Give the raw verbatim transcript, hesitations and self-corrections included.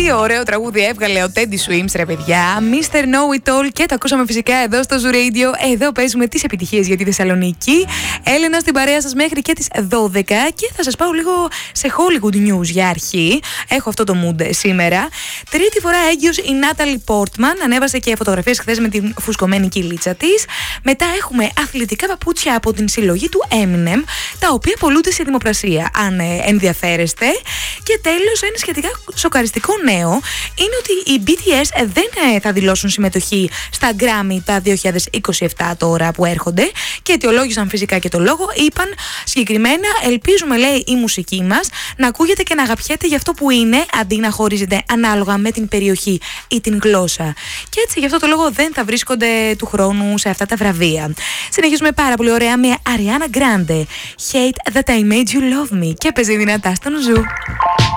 Τι ωραίο τραγούδι έβγαλε ο Teddy Swims, ρε παιδιά. μίστερ Know It All, και το ακούσαμε φυσικά εδώ στο Zoo Radio. Εδώ παίζουμε τις επιτυχίες για τη Θεσσαλονίκη. Έλενα στην παρέα σας μέχρι και τις δώδεκα και θα σας πάω λίγο σε Hollywood News για αρχή. Έχω αυτό το mood σήμερα. Τρίτη φορά έγκυος η Natalie Portman. Ανέβασε και φωτογραφίες χθες με την φουσκωμένη κυλίτσα της. Μετά έχουμε αθλητικά παπούτσια από την συλλογή του Eminem, τα οποία πολλούνται σε δημοπρασία, αν ε, ενδιαφέρεστε. Και τέλος, ένα σχετικά σοκαριστικό νέο είναι ότι οι μπι τι ες δεν ε, θα δηλώσουν συμμετοχή στα Grammy τα δύο χιλιάδες είκοσι επτά τώρα που έρχονται, και αιτιολόγησαν φυσικά και το λόγο. Είπαν συγκεκριμένα, ελπίζουμε, λέει, η μουσική μας να ακούγεται και να αγαπιέται για αυτό που είναι, αντί να χωρίζεται ανάλογα με την περιοχή ή την γλώσσα. Και έτσι γι' αυτό το λόγο δεν θα βρίσκονται του χρόνου σε αυτά τα βραβεία. Συνεχίζουμε πάρα πολύ ωραία με Ariana Grande, Hate That I Made You Love Me, και παίζει δυνατά στον Ζου.